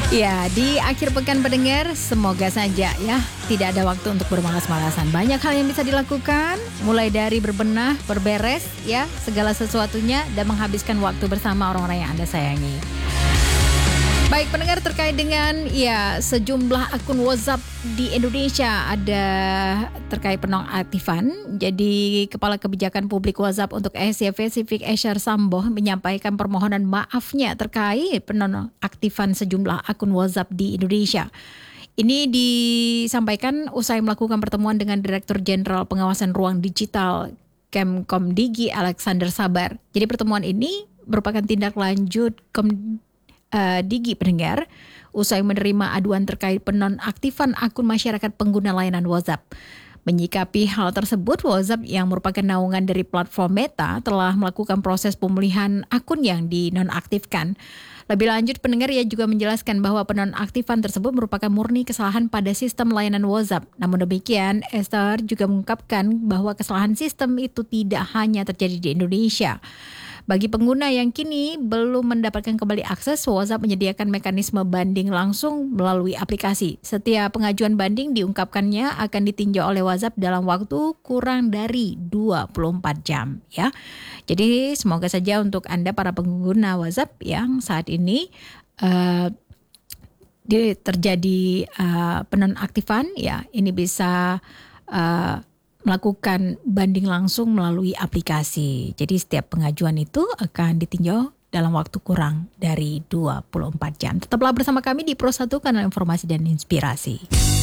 Ya, di akhir pekan pendengar, semoga saja ya tidak ada waktu untuk bermalas-malasan. Banyak hal yang bisa dilakukan, mulai dari berbenah, berberes ya, segala sesuatunya dan menghabiskan waktu bersama orang-orang yang Anda sayangi. Baik pendengar, terkait dengan ya sejumlah akun WhatsApp di Indonesia ada terkait penonaktifan. Jadi Kepala Kebijakan Publik WhatsApp untuk Asia Pasifik Eshar Sambo menyampaikan permohonan maafnya terkait penonaktifan sejumlah akun WhatsApp di Indonesia. Ini disampaikan usai melakukan pertemuan dengan Direktur Jenderal Pengawasan Ruang Digital Kemkomdigi Alexander Sabar. Jadi pertemuan ini merupakan tindak lanjut Digi pendengar usai menerima aduan terkait penonaktifan akun masyarakat pengguna layanan WhatsApp. Menyikapi hal tersebut, WhatsApp yang merupakan naungan dari platform Meta telah melakukan proses pemulihan akun yang dinonaktifkan. Lebih lanjut, pendengar ia juga menjelaskan bahwa penonaktifan tersebut merupakan murni kesalahan pada sistem layanan WhatsApp. Namun demikian, Esther juga mengungkapkan bahwa kesalahan sistem itu tidak hanya terjadi di Indonesia. Bagi pengguna yang kini belum mendapatkan kembali akses, WhatsApp menyediakan mekanisme banding langsung melalui aplikasi. Setiap pengajuan banding diungkapkannya akan ditinjau oleh WhatsApp dalam waktu kurang dari 24 jam ya. Jadi semoga saja untuk Anda para pengguna WhatsApp yang saat ini terjadi penonaktifan ya, ini bisa melakukan banding langsung melalui aplikasi. Jadi setiap pengajuan itu akan ditinjau dalam waktu kurang dari 24 jam. Tetaplah bersama kami di Pro 1 Kanal Informasi dan Inspirasi.